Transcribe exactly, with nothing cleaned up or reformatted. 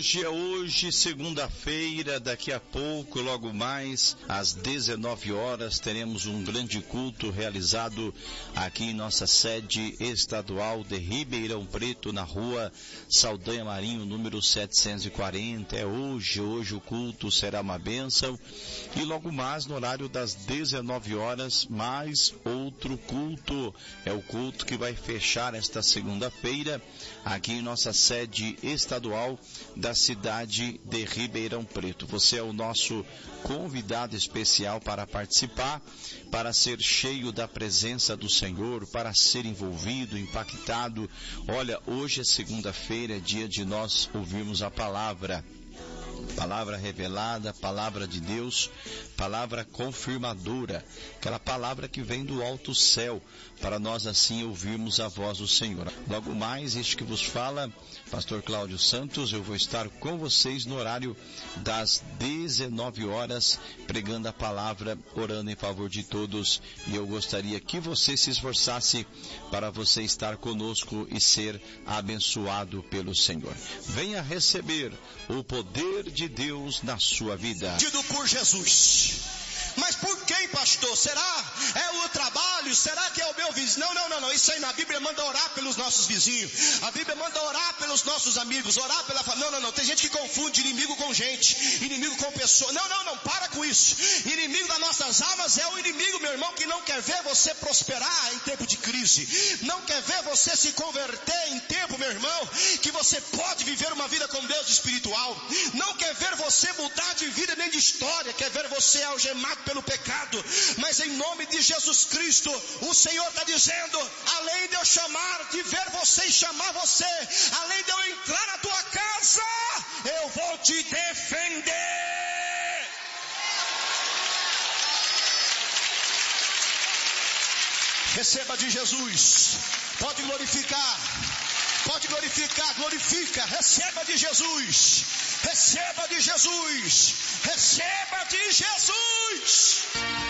hoje é hoje, segunda-feira, daqui a pouco, logo mais, às dezenove horas, teremos um grande culto realizado aqui em nossa sede estadual de Ribeirão Preto, na rua Saldanha Marinho, número setecentos e quarenta. É hoje, hoje o culto será uma bênção. E logo mais, no horário das dezenove horas, mais outro culto. É o culto que vai fechar esta segunda-feira, aqui em nossa sede estadual da cidade de Ribeirão Preto. Você é o nosso convidado especial para participar, para ser cheio da presença do Senhor, para ser envolvido, impactado. Olha, hoje é segunda-feira, é dia de nós ouvirmos a palavra. Palavra revelada, palavra de Deus, palavra confirmadora, aquela palavra que vem do alto céu, para nós assim ouvirmos a voz do Senhor. Logo mais, este que vos fala, Pastor Cláudio Santos, eu vou estar com vocês no horário das dezenove horas, pregando a palavra, orando em favor de todos, e eu gostaria que você se esforçasse para você estar conosco e ser abençoado pelo Senhor. Venha receber o poder de Deus na sua vida. Tido por Jesus. Mas por quem, pastor? Será? É o trabalho? Será que é o meu vizinho? Não, não, não, não. Isso aí na Bíblia manda orar pelos nossos vizinhos. A Bíblia manda orar pelos nossos amigos, orar pela família. Não, não, não. Tem gente que confunde inimigo com gente, inimigo com pessoa. Não, não, não. Para com isso. Inimigo das nossas almas é o inimigo, meu irmão, que não quer ver você prosperar em tempo de crise. Não quer ver você se converter em tempo, meu irmão, que você pode viver uma vida com Deus espiritual. Não quer ver você mudar de vida nem de história. Quer ver você algemado pelo pecado. Mas em nome de Jesus Cristo, o Senhor está dizendo, além de eu chamar, de ver você e chamar você, além de eu entrar na tua casa, eu vou te defender. Receba de Jesus. Pode glorificar. Pode glorificar, glorifica. Receba de Jesus. Receba de Jesus. Receba de Jesus.